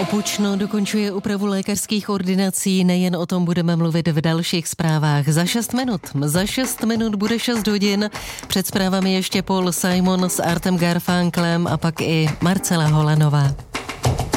Pučno dokončuje úpravu lékařských ordinací, nejen o tom budeme mluvit v dalších zprávách. Za 6 minut bude 6 hodin. Před zprávami ještě Paul Simon s Artem Garfunklem a pak i Marcela Holanová.